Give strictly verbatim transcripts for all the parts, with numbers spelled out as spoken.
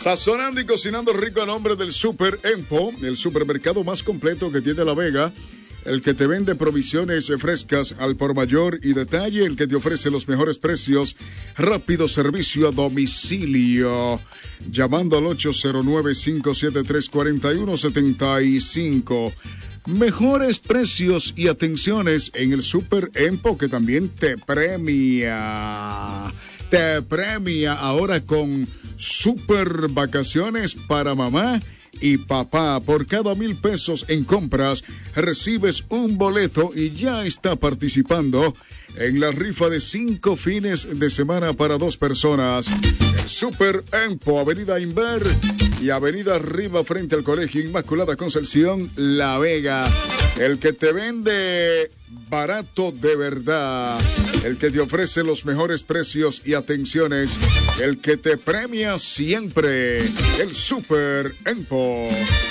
Sazonando y cocinando rico a nombre del Super Empo, el supermercado más completo que tiene La Vega, el que te vende provisiones frescas al por mayor y detalle, el que te ofrece los mejores precios, rápido servicio a domicilio, llamando al ocho cero nueve, cinco siete tres, cuatro uno siete cinco. Mejores precios y atenciones en el Super Empo, que también te premia. Te premia ahora con super vacaciones para mamá y papá. Por cada mil pesos en compras recibes un boleto y ya está participando en la rifa de cinco fines de semana para dos personas. El Super Empo, Avenida Inver y Avenida Arriba frente al Colegio Inmaculada Concepción, La Vega. El que te vende barato de verdad, el que te ofrece los mejores precios y atenciones, el que te premia siempre, el Super Empo.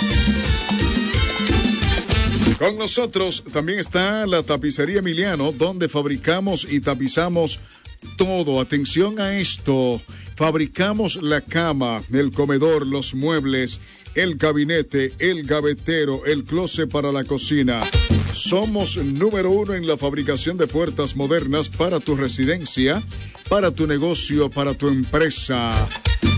Con nosotros también está la Tapicería Emiliano, donde fabricamos y tapizamos todo. Atención a esto, fabricamos la cama, el comedor, los muebles, el gabinete, el gavetero, el closet para la cocina. Somos número uno en la fabricación de puertas modernas para tu residencia, para tu negocio, para tu empresa.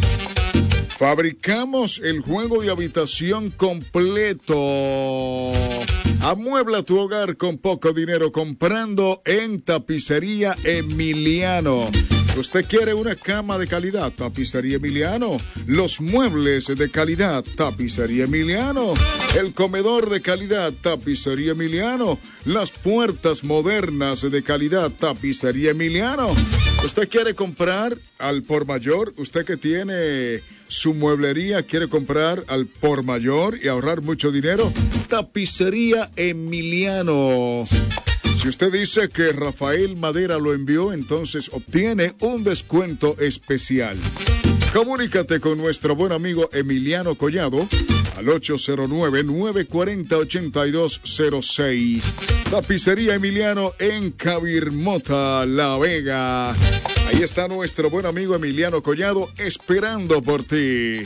Fabricamos el juego de habitación completo. Amuebla tu hogar con poco dinero comprando en Tapicería Emiliano. ¿Usted quiere una cama de calidad? Tapicería Emiliano. Los muebles de calidad, Tapicería Emiliano. El comedor de calidad, Tapicería Emiliano. Las puertas modernas de calidad, Tapicería Emiliano. ¿Usted quiere comprar al por mayor? ¿Usted que tiene su mueblería quiere comprar al por mayor y ahorrar mucho dinero? Tapicería Emiliano. Si usted dice que Rafael Madera lo envió, entonces obtiene un descuento especial. Comunícate con nuestro buen amigo Emiliano Collado al ocho cero nueve, nueve cuatro cero, ocho dos cero seis. Tapicería Emiliano en Cabirmota, La Vega. Ahí está nuestro buen amigo Emiliano Collado esperando por ti.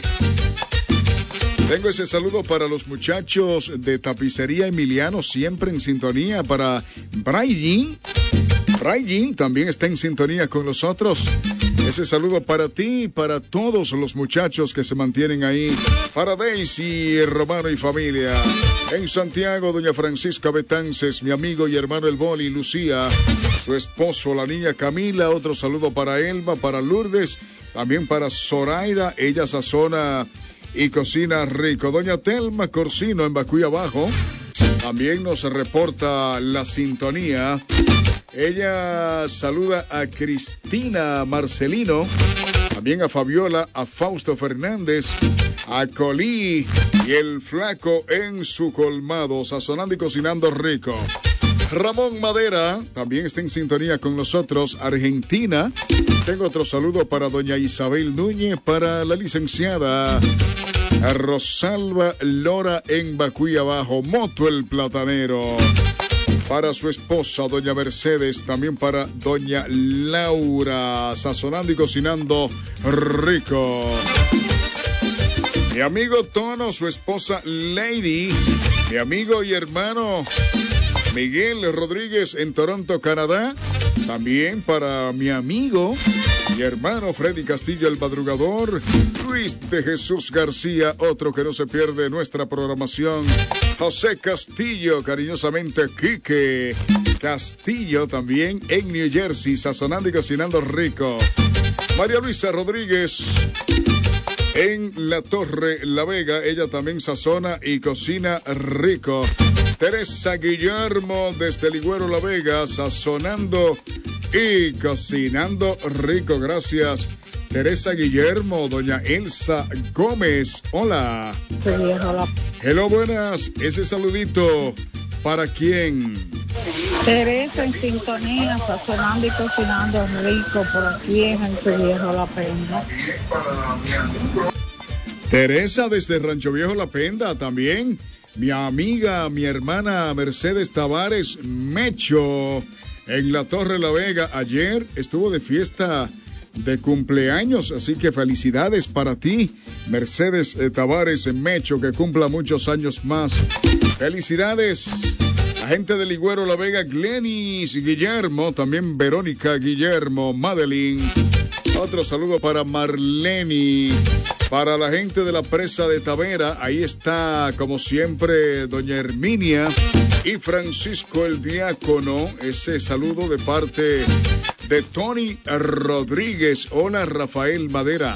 Tengo ese saludo para los muchachos de Tapicería Emiliano, siempre en sintonía. Para Brian, Brian también está en sintonía con nosotros. Ese saludo para ti y para todos los muchachos que se mantienen ahí. Para Daisy, Romano y familia. En Santiago, doña Francisca Betances, mi amigo y hermano El Boli, Lucía, su esposo, la niña Camila. Otro saludo para Elba, para Lourdes, también para Zoraida. Ella sazona y cocina rico. Doña Telma Corsino en Bacuy Abajo también nos reporta la sintonía. Ella saluda a Cristina Marcelino, también a Fabiola, a Fausto Fernández, a Colí y el Flaco en su colmado, sazonando y cocinando rico. Ramón Madera también está en sintonía con nosotros, Argentina. Tengo otro saludo para doña Isabel Núñez, para la licenciada a Rosalba Lora en Bacuy Abajo, Moto el Platanero. Para su esposa, doña Mercedes, también para doña Laura, sazonando y cocinando rico. Mi amigo Tono, su esposa Lady, mi amigo y hermano Miguel Rodríguez en Toronto, Canadá. También para mi amigo y hermano Freddy Castillo, el madrugador. Luis de Jesús García, otro que no se pierde nuestra programación. José Castillo, cariñosamente Quique Castillo, también en New Jersey, sazonando y cocinando rico. María Luisa Rodríguez en La Torre, La Vega, ella también sazona y cocina rico. Teresa Guillermo desde Ligüero, La Vega, sazonando y cocinando rico. Gracias, Teresa Guillermo. Doña Elsa Gómez, hola. Sí, hola. Hello, buenas. Ese saludito, ¿para quién? Teresa en sintonía, sazonando y cocinando rico por aquí en el Viejo La Penda. Teresa desde Rancho Viejo La Penda también. Mi amiga, mi hermana Mercedes Tavares Mecho en La Torre La Vega. Ayer estuvo de fiesta de cumpleaños, así que felicidades para ti, Mercedes eh, Tavares en Mecho, que cumpla muchos años más. Felicidades. La gente de Ligüero La Vega, Glenis Guillermo, también Verónica Guillermo, Madeline. Otro saludo para Marleni. Para la gente de la presa de Tavera, ahí está, como siempre, doña Herminia y Francisco el Diácono. Ese saludo de parte de Tony Rodríguez. Hola, Rafael Madera.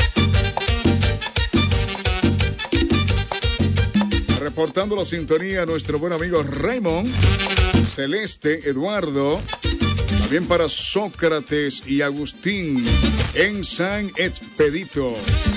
Reportando la sintonía, nuestro buen amigo Raymond, Celeste, Eduardo. También para Sócrates y Agustín en San Expedito.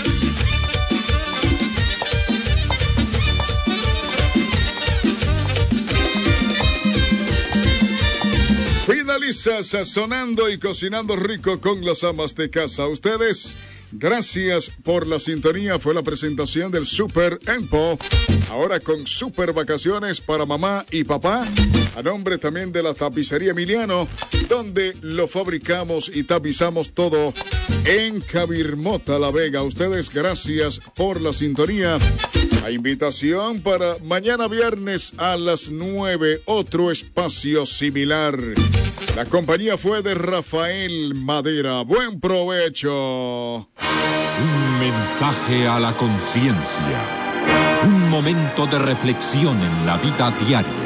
Finaliza sazonando y cocinando rico con las amas de casa. Ustedes, gracias por la sintonía. Fue la presentación del Super Empo. Ahora con super vacaciones para mamá y papá. A nombre también de la Tapicería Emiliano, donde lo fabricamos y tapizamos todo en Cabirmota, La Vega. Ustedes, gracias por la sintonía. La invitación para mañana viernes a las nueve, otro espacio similar. La compañía fue de Rafael Madera. Buen provecho. Un mensaje a la conciencia. Un momento de reflexión en la vida diaria.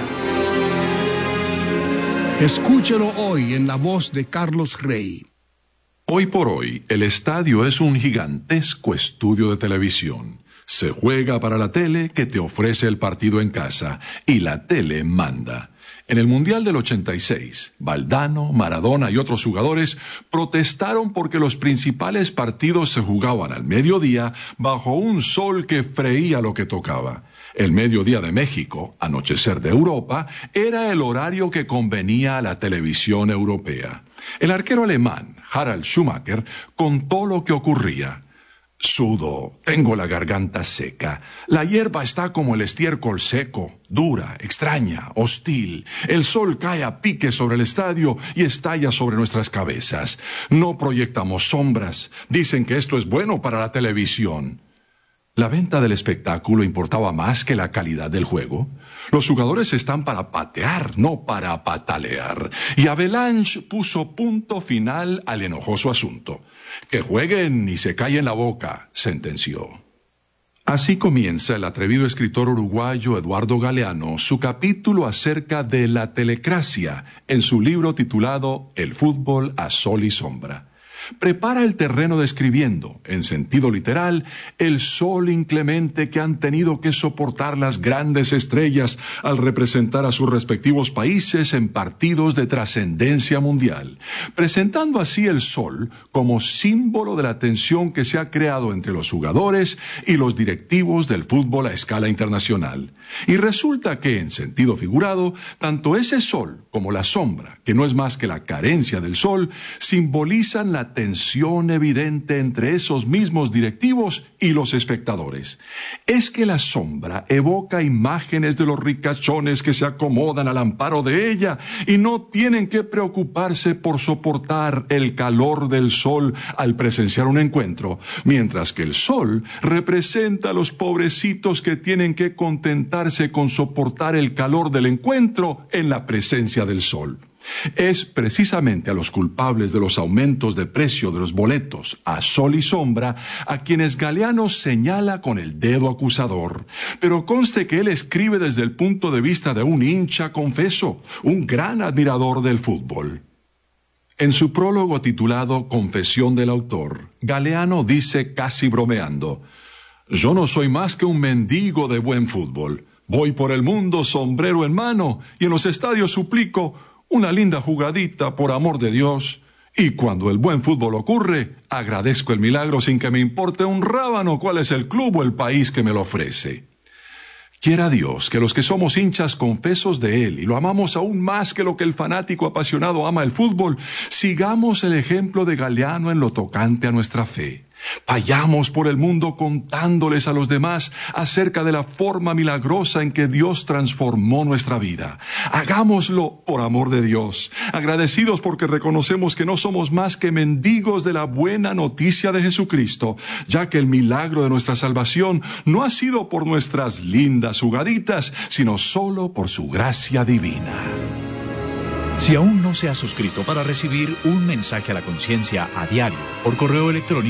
Escúchelo hoy en la voz de Carlos Rey. Hoy por hoy, el estadio es un gigantesco estudio de televisión. Se juega para la tele que te ofrece el partido en casa, y la tele manda. En el Mundial del ochenta y seis, Valdano, Maradona y otros jugadores protestaron porque los principales partidos se jugaban al mediodía bajo un sol que freía lo que tocaba. El mediodía de México, anochecer de Europa, era el horario que convenía a la televisión europea. El arquero alemán, Harald Schumacher, contó lo que ocurría. Sudo, tengo la garganta seca. La hierba está como el estiércol seco, dura, extraña, hostil. El sol cae a pique sobre el estadio y estalla sobre nuestras cabezas. No proyectamos sombras. Dicen que esto es bueno para la televisión. ¿La venta del espectáculo importaba más que la calidad del juego? Los jugadores están para patear, no para patalear. Y Avalanche puso punto final al enojoso asunto. Que jueguen y se callen la boca, sentenció. Así comienza el atrevido escritor uruguayo Eduardo Galeano su capítulo acerca de la telecracia en su libro titulado El fútbol a sol y sombra. Prepara el terreno describiendo, en sentido literal, el sol inclemente que han tenido que soportar las grandes estrellas al representar a sus respectivos países en partidos de trascendencia mundial, presentando así el sol como símbolo de la tensión que se ha creado entre los jugadores y los directivos del fútbol a escala internacional. Y resulta que, en sentido figurado, tanto ese sol como la sombra, que no es más que la carencia del sol, simbolizan la tensión evidente entre esos mismos directivos y los espectadores. Es que la sombra evoca imágenes de los ricachones que se acomodan al amparo de ella y no tienen que preocuparse por soportar el calor del sol al presenciar un encuentro, mientras que el sol representa a los pobrecitos que tienen que contentarse con soportar el calor del encuentro en la presencia del sol. Es precisamente a los culpables de los aumentos de precio de los boletos a sol y sombra a quienes Galeano señala con el dedo acusador. Pero conste que él escribe desde el punto de vista de un hincha confeso, un gran admirador del fútbol. En su prólogo titulado Confesión del autor, Galeano dice casi bromeando: «Yo no soy más que un mendigo de buen fútbol. Voy por el mundo sombrero en mano y en los estadios suplico una linda jugadita por amor de Dios. Y cuando el buen fútbol ocurre, agradezco el milagro sin que me importe un rábano cuál es el club o el país que me lo ofrece». Quiera Dios que los que somos hinchas confesos de él y lo amamos aún más que lo que el fanático apasionado ama el fútbol, sigamos el ejemplo de Galeano en lo tocante a nuestra fe. Vayamos por el mundo contándoles a los demás acerca de la forma milagrosa en que Dios transformó nuestra vida. Hagámoslo por amor de Dios, agradecidos porque reconocemos que no somos más que mendigos de la buena noticia de Jesucristo, ya que el milagro de nuestra salvación no ha sido por nuestras lindas jugaditas, sino solo por su gracia divina. Si aún no se ha suscrito para recibir un mensaje a la conciencia a diario por correo electrónico,